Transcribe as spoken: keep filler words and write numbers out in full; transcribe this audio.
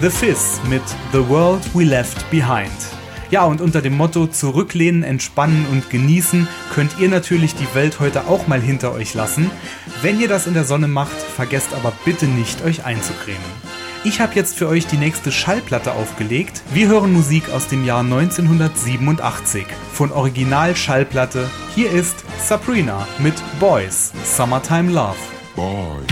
The Fizz mit The World We Left Behind. Ja, und unter dem Motto Zurücklehnen, Entspannen und Genießen könnt ihr natürlich die Welt heute auch mal hinter euch lassen. Wenn ihr das in der Sonne macht, vergesst aber bitte nicht, euch einzucremen. Ich habe jetzt für euch die nächste Schallplatte aufgelegt. Wir hören Musik aus dem Jahr neunzehnhundertsiebenundachtzig. Von Original-Schallplatte. Hier ist Sabrina mit Boys, Summertime Love. Boy.